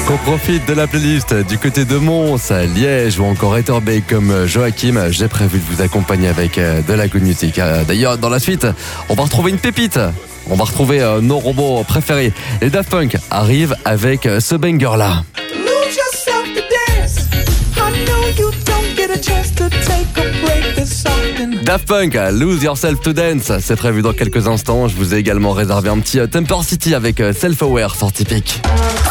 Qu'on profite de la playlist du côté de Mons, Liège ou encore Etterbeek comme Joachim. J'ai prévu de vous accompagner avec de la good music. D'ailleurs, dans la suite, on va retrouver une pépite. On va retrouver nos robots préférés. Les Daft Punk arrivent avec ce banger-là. Daft Punk, Lose Yourself to Dance, c'est prévu dans quelques instants. Je vous ai également réservé un petit Temper City avec Self-Aware sur Typique.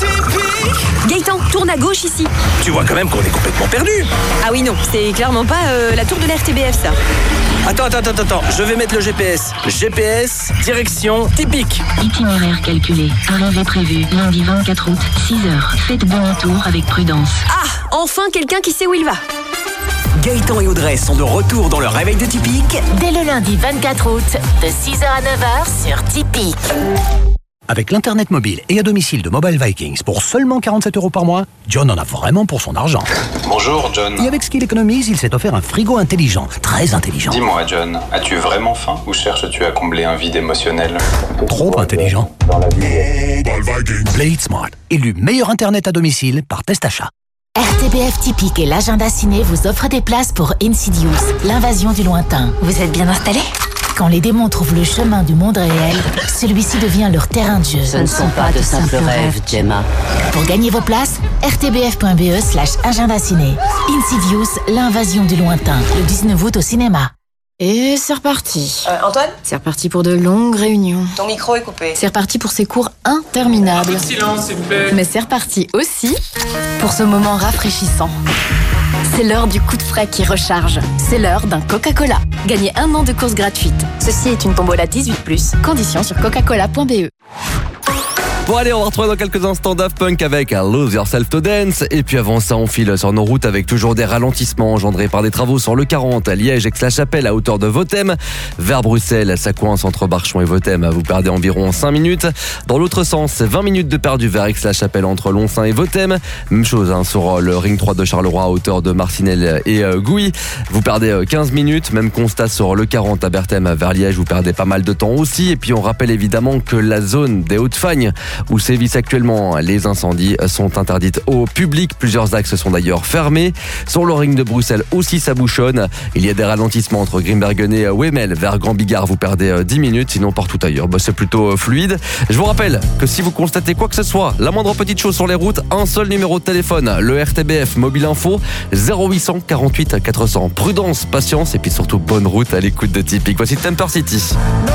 Gaëtan, tourne à gauche ici. Tu vois quand même qu'on est complètement perdu. Ah oui, non, c'est clairement pas la tour de la RTBF, ça. Attends, je vais mettre le GPS. GPS, direction Typique. Itinéraire calculé, arrivée prévue, lundi 24 août, 6h. Faites bon tour avec prudence. Ah, enfin quelqu'un qui sait où il va. Gaëtan et Audrey sont de retour dans le réveil de Typique. Dès le lundi 24 août, de 6h à 9h sur Typique. Avec l'Internet mobile et à domicile de Mobile Vikings pour seulement 47 € par mois, John en a vraiment pour son argent. Bonjour John. Et avec ce qu'il économise, il s'est offert un frigo intelligent, très intelligent. Dis-moi John, as-tu vraiment faim ou cherches-tu à combler un vide émotionnel? Trop intelligent. Blade Smart, élu meilleur Internet à domicile par Test Achat. RTBF Typique et l'agenda ciné vous offrent des places pour Insidious, l'invasion du lointain. Vous êtes bien installés ? Quand les démons trouvent le chemin du monde réel, celui-ci devient leur terrain de jeu. Ce ne sont pas de simples rêves, Gemma. Pour gagner vos places, rtbf.be/agenda ciné. Insidious, l'invasion du lointain, le 19 août au cinéma. Et c'est reparti. Antoine ? C'est reparti pour de longues réunions. Ton micro est coupé. C'est reparti pour ces cours interminables. Silence, s'il vous plaît. Mais c'est reparti aussi pour ce moment rafraîchissant. C'est l'heure du coup de frais qui recharge. C'est l'heure d'un Coca-Cola. Gagnez 1 an de courses gratuites. Ceci est une tombola 18+. Conditions sur coca-cola.be. Bon allez, on va retrouver dans quelques instants Daft Punk avec Lose Yourself to Dance. Et puis avant ça, on file sur nos routes avec toujours des ralentissements engendrés par des travaux sur le 40 à Liège, Aix-la-Chapelle à hauteur de Vothem. Vers Bruxelles, ça coince entre Barchon et Vothem. Vous perdez environ 5 minutes. Dans l'autre sens, c'est 20 minutes de perdu vers Aix-la-Chapelle entre Lonsin et Vothem. Même chose sur le ring 3 de Charleroi à hauteur de Marcinelle et Gouy. Vous perdez 15 minutes. Même constat sur le 40 à Berthem vers Liège. Vous perdez pas mal de temps aussi. Et puis on rappelle évidemment que la zone des Hauts-de-Fagne où sévissent actuellement les incendies sont interdites au public. Plusieurs axes sont d'ailleurs fermés. Sur le ring de Bruxelles aussi ça bouchonne. Il y a des ralentissements entre Grimbergen et Wemmel. Vers Grand Bigard, vous perdez 10 minutes. Sinon partout ailleurs, c'est plutôt fluide. Je vous rappelle que si vous constatez quoi que ce soit, la moindre petite chose sur les routes, un seul numéro de téléphone, le RTBF Mobile Info, 0800 48 400. Prudence, patience et puis surtout bonne route à l'écoute de Typique. Voici Temper City.